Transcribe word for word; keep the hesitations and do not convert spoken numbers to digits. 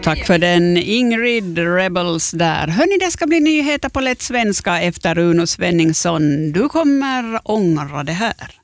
Tack för den, Ingrid Rebels där. Hörni, det ska bli nyheter på lätt svenska efter Uno Svenningsson. Du kommer ångra det här.